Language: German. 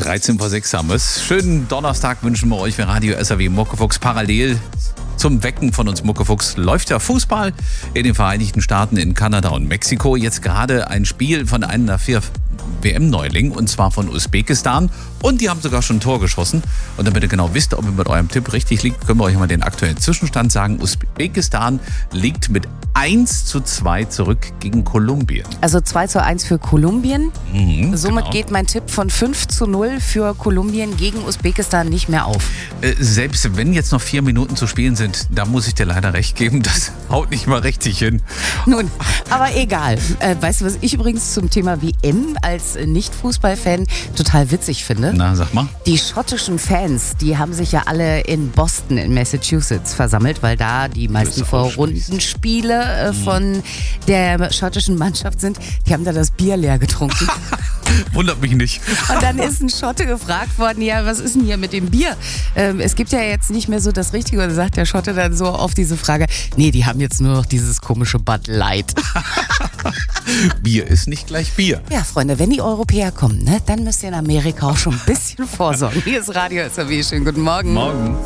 13:06 haben wir es. Schönen Donnerstag wünschen wir euch für Radio SAW Muckefuchs. Parallel zum Wecken von uns Muckefuchs läuft ja Fußball in den Vereinigten Staaten, in Kanada und Mexiko. Jetzt gerade ein Spiel von einem der 4 WM-Neulingen, und zwar von Usbekistan. Und die haben sogar schon ein Tor geschossen. Und damit ihr genau wisst, ob ihr mit eurem Tipp richtig liegt, können wir euch mal den aktuellen Zwischenstand sagen. Usbekistan liegt mit 1:2 zurück gegen Kolumbien. Also 2:1 für Kolumbien. Somit genau. geht mein Tipp von 5:0 für Kolumbien gegen Usbekistan nicht mehr auf. Selbst wenn jetzt noch 4 Minuten zu spielen sind, da muss ich dir leider recht geben, das haut nicht mal richtig hin. Nun, aber egal. Weißt du, was ich übrigens zum Thema WM als Nicht-Fußball-Fan total witzig finde? Na, sag mal. Die schottischen Fans, die haben sich ja alle in Boston in Massachusetts versammelt, weil da die meisten Vorrundenspiele von der schottischen Mannschaft sind. Die haben da das Bier leer getrunken. Wundert mich nicht. Und dann ist ein Schotte gefragt worden, ja, was ist denn hier mit dem Bier? Es gibt ja jetzt nicht mehr so das Richtige. Und dann sagt der Schotte dann so auf diese Frage, nee, die haben jetzt nur noch dieses komische Bud Light. Bier ist nicht gleich Bier. Ja, Freunde, wenn die Europäer kommen, ne, dann müsst ihr in Amerika auch schon ein bisschen vorsorgen. Hier ist Radio SAW. Schönen guten Morgen. Morgen.